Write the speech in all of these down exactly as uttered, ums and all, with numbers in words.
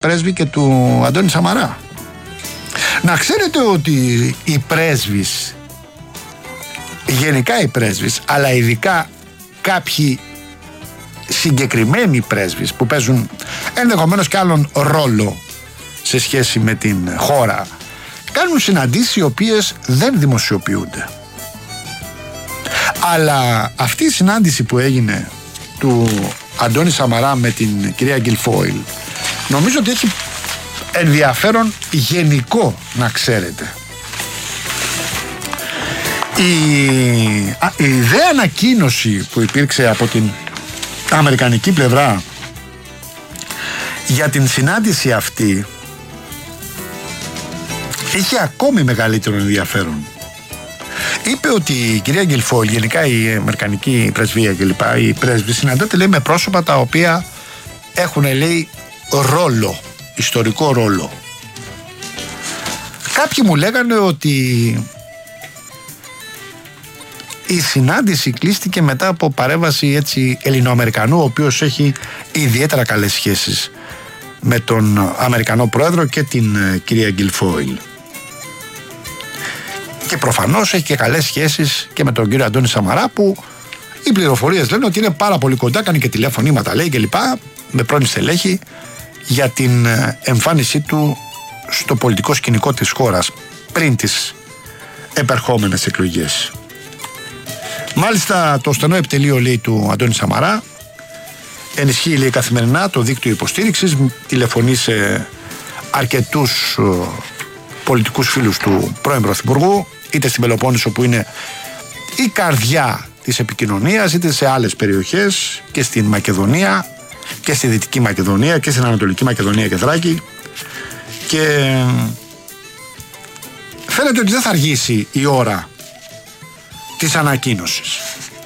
πρέσβη και του Αντώνη Σαμαρά. Να ξέρετε ότι οι πρέσβεις, γενικά οι πρέσβεις, αλλά ειδικά κάποιοι συγκεκριμένοι πρέσβεις που παίζουν ενδεχομένως και άλλον ρόλο σε σχέση με την χώρα, κάνουν συναντήσεις οι οποίες δεν δημοσιοποιούνται. Αλλά αυτή η συνάντηση που έγινε του Αντώνη Σαμαρά με την κυρία Γκιλφόιλ, νομίζω ότι έχει ενδιαφέρον γενικό, να ξέρετε. Η, α, η ιδέα ανακοίνωση που υπήρξε από την αμερικανική πλευρά για την συνάντηση αυτή είχε ακόμη μεγαλύτερο ενδιαφέρον. Είπε ότι η κυρία Γκιλφόιλ, γενικά η αμερικανική πρεσβεία κλπ, οι πρέσβοι συναντώνται, λέει, με πρόσωπα τα οποία έχουν, λέει, ρόλο, ιστορικό ρόλο. Κάποιοι μου λέγανε ότι η συνάντηση κλείστηκε μετά από παρέμβαση, έτσι, Ελληνοαμερικανού, ο οποίος έχει ιδιαίτερα καλές σχέσεις με τον Αμερικανό πρόεδρο και την κυρία Γκιλφόιλ. Και προφανώς έχει και καλές σχέσεις και με τον κύριο Αντώνη Σαμαρά, που οι πληροφορίες λένε ότι είναι πάρα πολύ κοντά, κάνει και τηλεφωνήματα, λέει, και λοιπά, με πρώην στελέχη, για την εμφάνισή του στο πολιτικό σκηνικό της χώρας πριν τις επερχόμενες εκλογές. Μάλιστα το στενό επιτελείο, λέει, του Αντώνη Σαμαρά ενισχύει, λέει, καθημερινά το δίκτυο υποστήριξης, τηλεφωνεί σε αρκετούς πολιτικούς φίλους του πρώην Πρωθυπουργού, είτε στην Πελοπόννησο που είναι η καρδιά της επικοινωνίας, είτε σε άλλες περιοχές και στην Μακεδονία και στη Δυτική Μακεδονία και στην Ανατολική Μακεδονία και Θράκη, και φαίνεται ότι δεν θα αργήσει η ώρα της ανακοίνωσης.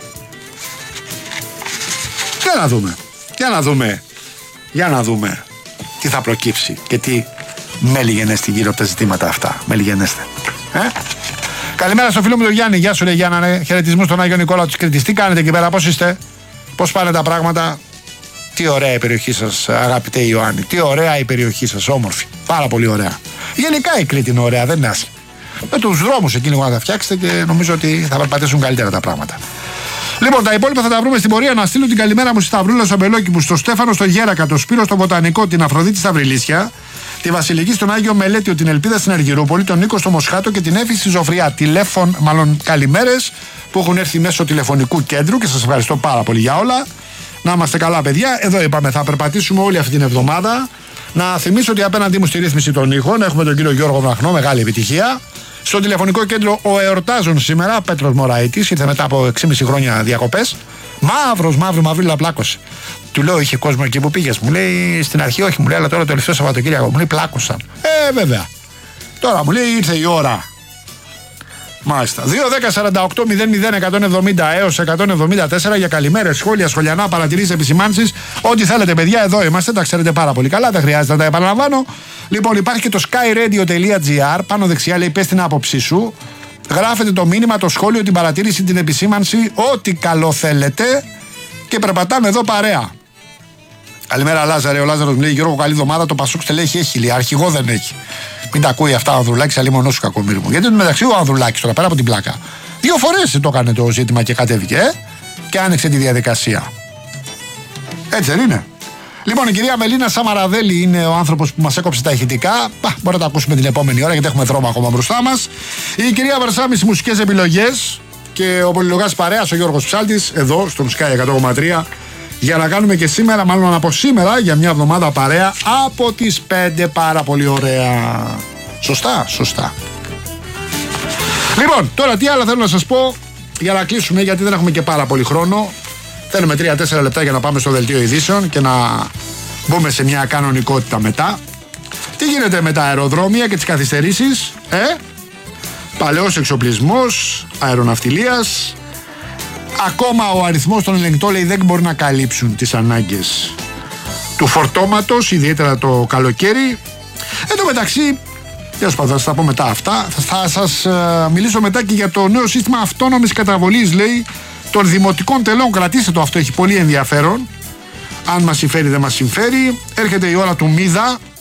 Για να δούμε, για να δούμε, για να δούμε τι θα προκύψει και τι μέλη γενέστε γύρω από τα ζητήματα αυτά. Μέλη γενέστε. Ε? Καλημέρα στο φίλο μου τον Γιάννη. Γεια σου, λέει Γιάννα. Χαιρετισμού στον Άγιο Νικόλαο της Κρήτης. Τι κάνετε εκεί πέρα, πώς είστε, πώς πάνε τα πράγματα? Τι ωραία η περιοχή σας, αγαπητέ Ιωάννη. Τι ωραία η περιοχή σας, όμορφη. Πάρα πολύ ωραία. Γενικά η Κρήτη είναι ωραία, δεν είναι άσχημη. Με τους δρόμους εκεί λίγο να τα φτιάξετε και νομίζω ότι θα περπατήσουν καλύτερα τα πράγματα. Λοιπόν, τα υπόλοιπα θα τα βρούμε στην πορεία. Να στείλω την καλημέρα μου στη Σταυρούλα, στο Μπελόκι μου, στο Στέφανο, στο Γέρακα, το Σπύρο, στο Βοτανικό, την Αφροδίτη στα Βρυλίσια, τη Βασιλική στον Άγιο Μελέτιο, την Ελπίδα στην Αργυρούπολη, τον Νίκο στο Μοσχάτο και την Εύη στη Ζωφριά. Τηλέφων, μάλλον καλημέρες που έχουν έρθει μέσω τηλεφωνικού κέντρου και σας ευχαριστώ πάρα πολύ για όλα. Να είμαστε καλά, παιδιά. Εδώ είπαμε, θα περπατήσουμε όλη αυτή την εβδομάδα. Να θυμίσω ότι απέναντί μου στη ρύθμιση των ήχων έχουμε τον κύριο Γιώργο Βραχνό, μεγάλη επιτυχία. Στο τηλεφωνικό κέντρο ο εορτάζων σήμερα, Πέτρος Μωραήτης, ήρθε μετά από έξι και μισό χρόνια διακοπές. Μαύρος, μαύρο, μαύρη πλάκωσε. Του λέω, είχε κόσμο εκεί που πήγες? Μου λέει στην αρχή όχι, μου λέει, αλλά τώρα το τελευταίο Σαββατοκύριακο μου λέει πλάκωσαν. Ε, βέβαια. Τώρα μου λέει ήρθε η ώρα. Μάλιστα. δύο δέκα σαράντα οκτώ μηδέν μηδέν εκατόν εβδομήντα έως εκατόν εβδομήντα τέσσερα για καλημέρες, σχόλια, σχολιανά, παρατηρήσεις, επισημάνσεις. Ό,τι θέλετε, παιδιά, εδώ είμαστε, τα ξέρετε πάρα πολύ καλά, δεν χρειάζεται να τα επαναλαμβάνω. Λοιπόν, υπάρχει και το skyradio.gr. Πάνω δεξιά λέει πες την άποψή σου. Γράφετε το μήνυμα, το σχόλιο, την παρατήρηση, την επισήμανση, ό,τι καλό θέλετε. Και περπατάμε εδώ παρέα. Καλημέρα, Λάζαρε. Ο Λάζαρος μου λέει: Γιώργο, καλή εβδομάδα. Το Πασούκ στελέχη έχει, λέει. Αρχηγό δεν έχει. Μην τα ακούει αυτά ο Ανδρουλάκης, αλλή μονό σου, κακομοίρη μου. Γιατί μεταξύ ο Ανδρουλάκης τώρα πέρα από την πλάκα. Δύο φορές το έκανε το ζήτημα και κατέβηκε, ε? Και άνοιξε τη διαδικασία. Έτσι δεν είναι? Λοιπόν, η κυρία Μελίνα Σαμαραδέλη είναι ο άνθρωπος που μας έκοψε τα ηχητικά. Πα, μπορεί να τα ακούσουμε την επόμενη ώρα γιατί έχουμε δρόμο ακόμα μπροστά μας. Η κυρία Βερσάμι στις μουσικές επιλογές. Και ο πολυλογάς παρέας, ο Γιώργος Ψάλτης, εδώ στον Sky εκατό κόμμα τρία. Για να κάνουμε και σήμερα, μάλλον από σήμερα, για μια εβδομάδα παρέα από τις πέντε. Πάρα πολύ ωραία. Σωστά, σωστά. Λοιπόν, τώρα τι άλλο θέλω να σας πω για να κλείσουμε, γιατί δεν έχουμε και πάρα πολύ χρόνο. Θέλουμε τρία τέσσερα λεπτά για να πάμε στο δελτίο ειδήσεων και να μπούμε σε μια κανονικότητα μετά. Τι γίνεται με τα αεροδρόμια και τις καθυστερήσεις, ε? Παλαιός εξοπλισμός αεροναυτιλίας. Ακόμα ο αριθμός των ελεγκτών, λέει, δεν μπορεί να καλύψουν τις ανάγκες του φορτώματος, ιδιαίτερα το καλοκαίρι. Εν τω μεταξύ, τέλος πάντων, θα σας τα πω μετά αυτά. Θα σας uh, μιλήσω μετά και για το νέο σύστημα αυτόνομης καταβολής, λέει, των δημοτικών τελών. Κρατήστε το αυτό, έχει πολύ ενδιαφέρον. Αν μας συμφέρει, δεν μας συμφέρει. Έρχεται η ώρα του Μίδα.